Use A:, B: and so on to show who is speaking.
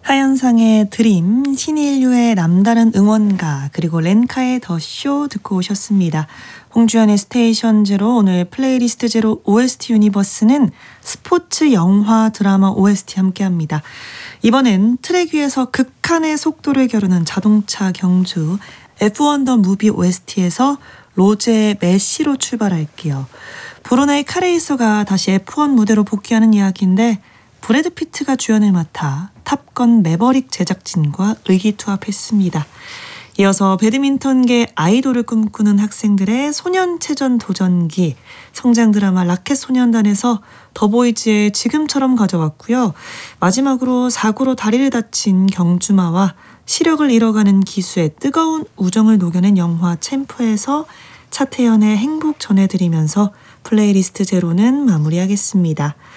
A: 하현상의 드림, 신인류의 남다른 응원가, 그리고 렌카의 더 쇼 듣고 오셨습니다. 홍주연의 스테이션 제로, 오늘 플레이리스트 제로 OST 유니버스는 스포츠 영화 드라마 OST 함께합니다. 이번엔 트랙 위에서 극한의 속도를 겨루는 자동차 경주 F1 더 무비 OST에서 로제의 메시로 출발할게요. 브루나이 카레이서가 다시 F1 무대로 복귀하는 이야기인데 브래드 피트가 주연을 맡아 탑건 매버릭 제작진과 의기투합했습니다. 이어서 배드민턴계 아이돌을 꿈꾸는 학생들의 소년체전 도전기, 성장 드라마 라켓소년단에서 더보이즈의 지금처럼 가져왔고요. 마지막으로 사고로 다리를 다친 경주마와 시력을 잃어가는 기수의 뜨거운 우정을 녹여낸 영화 챔프에서 차태현의 행복 전해드리면서 플레이리스트 제로는 마무리하겠습니다.